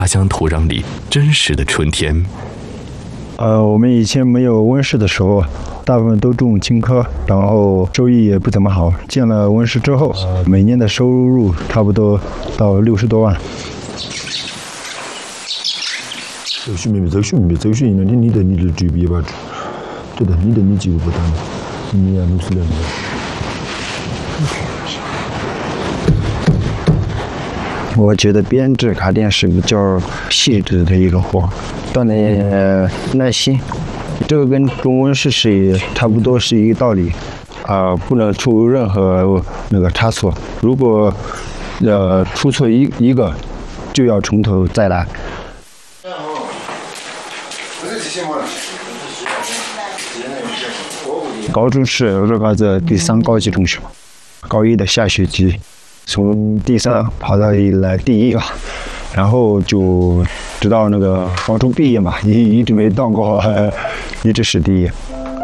乡土壤里真实的春天。 我们以前没有温室的时候，大部分都种青稞，然后收益也不怎么好。建了温室之后，每年的收入差不多到60多万。 走训妹妹，走训那你的这边吧，对的，你的你几个不单，你也60了。 我觉得编织卡店是比较细致的一个活，锻炼耐心。这个跟种温室是差不多是一个道理，不能出任何那个差错。如果出错一个，就要从头再来。高中是这个是第3高级中学，高1的下学期，从第3跑到来第1吧，然后就直到那个高中毕业嘛，一直没当过，一直是第1。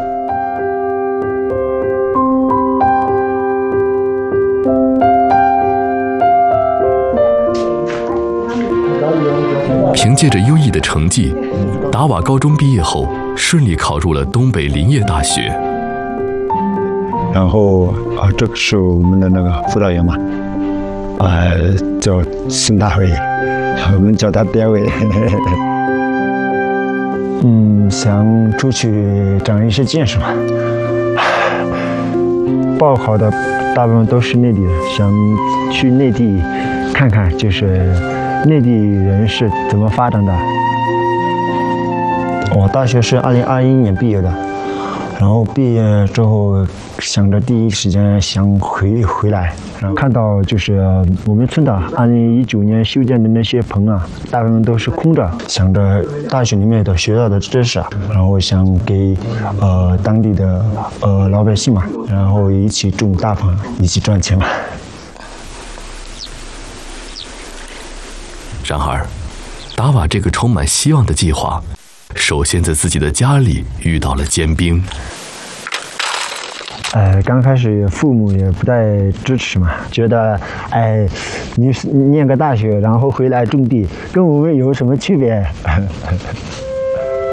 凭借着优异的成绩，达瓦高中毕业后顺利考入了东北林业大学。 然后这个是我们的那个辅导员嘛，叫孙大伟，我们叫他爹伟。想出去长一些见识嘛。报考的大部分都是内地的，想去内地看看，就是内地人是怎么发展的。我大学是2021年毕业的，然后毕业之后想着第一时间想回来，然后看到就是我们村的2019年修建的那些棚啊，大部分都是空的，想着大学里面的学到的知识啊，然后想给当地的老百姓嘛，然后一起种大棚，一起赚钱嘛。 然而，达瓦这个充满希望的计划，首先在自己的家里遇到了坚冰。 刚开始父母也不太支持嘛，觉得你念个大学，然后回来种地，跟我们有什么区别？